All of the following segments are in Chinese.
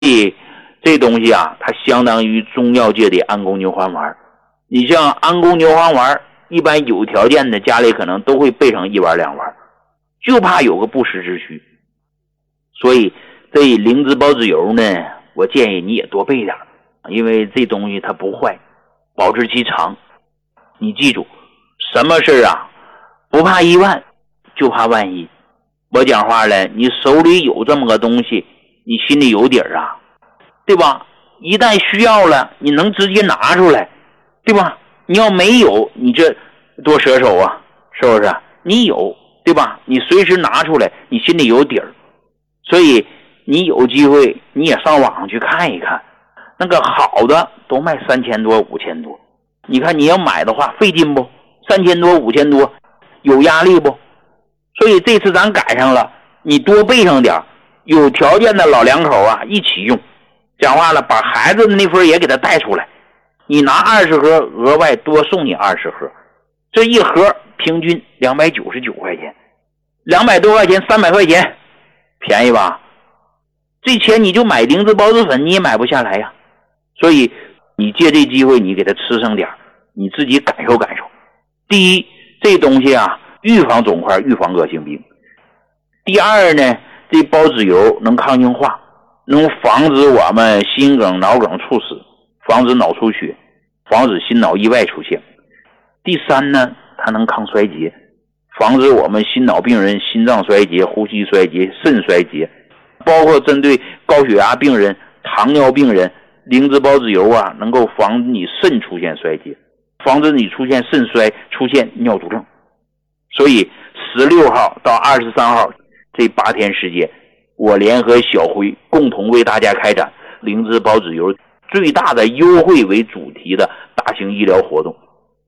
以这东西啊，它相当于中药界的安宫牛黄丸。你像安宫牛黄丸，一般有条件的家里可能都会备上1丸2丸，就怕有个不时之需。所以这灵芝孢子油呢，我建议你也多备点，因为这东西它不坏，保质期长。你记住，什么事啊，不怕1万，就怕万一。我讲话了，你手里有这么个东西，你心里有底儿啊，对吧？一旦需要了，你能直接拿出来，对吧？你要没有，你这多舍手啊，是不是？你有，对吧？你随时拿出来，你心里有底儿。所以你有机会你也上网上去看一看，那个好的都卖3000多5000多，你看你要买的话费劲不？3000多5000多有压力不？所以这次咱赶上了，你多备上点，有条件的老两口啊一起用。讲话了，把孩子的那份也给他带出来，你拿20盒，额外多送你20盒，这一盒平均299块钱，200多块钱300块钱，便宜吧？这钱你就买灵芝孢子粉你也买不下来呀。所以你借这机会你给他吃上点，你自己感受感受。第一，这东西啊预防肿块，预防恶性病。第二呢，这孢子油能抗硬化，能防止我们心梗脑梗猝死，防止脑出血，防止心脑意外出现。第三呢，它能抗衰竭，防止我们心脑病人心脏衰竭、呼吸衰竭、肾衰竭，包括针对高血压病人、糖尿病人，灵芝孢子油啊能够防止你肾出现衰竭，防止你出现肾衰，出现尿毒症。所以16号到23号这8天时间，我联合小辉共同为大家开展灵芝孢子油最大的优惠为主题的大型医疗活动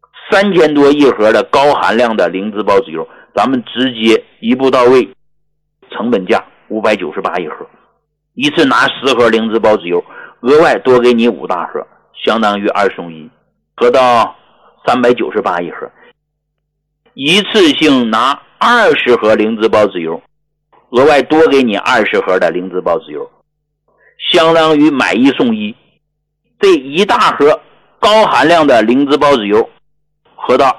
，3000多一盒的高含量的灵芝孢子油，咱们直接一步到位，成本价598一盒，一次拿10盒灵芝孢子油，额外多给你5大盒，相当于2送1，合到398一盒。一次性拿20盒灵芝孢子油，额外多给你20盒的灵芝孢子油，相当于买1送1。这一大盒高含量的灵芝孢子油合到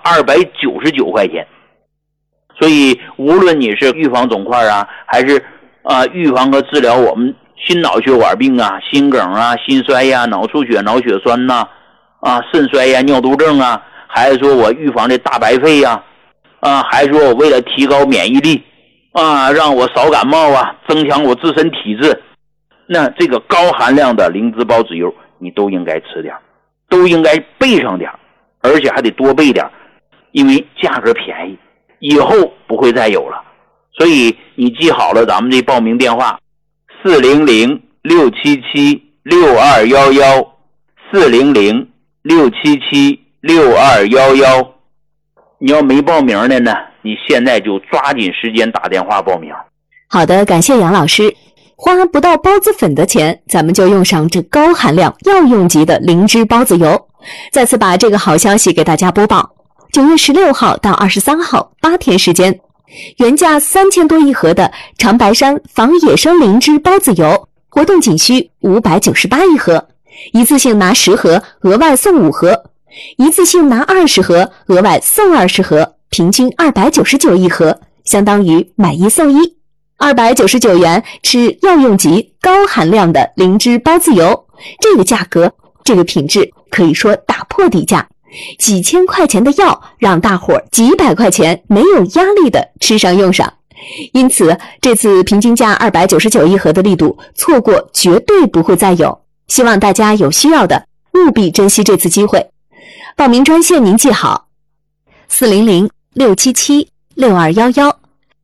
299块钱。所以无论你是预防肿块啊，还是预防和治疗我们心脑血管病啊、心梗啊、心衰呀、脑出血、脑血栓呐、肾衰呀、尿毒症啊，还是说我预防这大白肺呀、还是说我为了提高免疫力让我少感冒啊，增强我自身体质，那这个高含量的灵芝孢子油你都应该吃点，都应该备上点，而且还得多备点，因为价格便宜，以后不会再有了。所以你记好了咱们这报名电话400-677-6211 400-677-6211。你要没报名的呢，你现在就抓紧时间打电话报名。 好的，感谢杨老师。花不到孢子粉的钱，咱们就用上这高含量药用级的灵芝孢子油。再次把这个好消息给大家播报，9月16号到23号8天时间，原价3000多一盒的长白山防野生灵芝孢子油，活动仅需598一盒，一次性拿10盒，额外送5盒，一次性拿20盒，额外送20盒，平均299一盒，相当于买1送1。299元吃药用级高含量的灵芝孢子油，这个价格，这个品质可以说打破底价，几千块钱的药让大伙几百块钱没有压力的吃上用上。因此这次平均价299一盒的力度，错过绝对不会再有，希望大家有需要的务必珍惜这次机会。报名专线您记好400-677-6211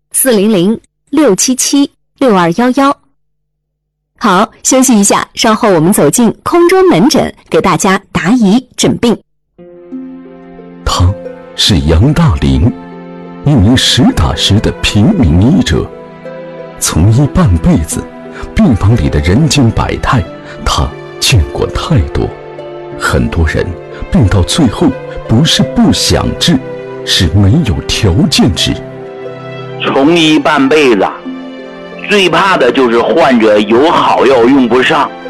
400-677-6211。好，休息一下，稍后我们走进空中门诊，给大家答疑诊病。 他是杨大林，一名实打实的平民医者，从医半辈子，病房里的人间百态，他见过太多。很多人病到最后，不是不想治，是没有条件治。 从医半辈子， 最怕的就是患者有好药用不上。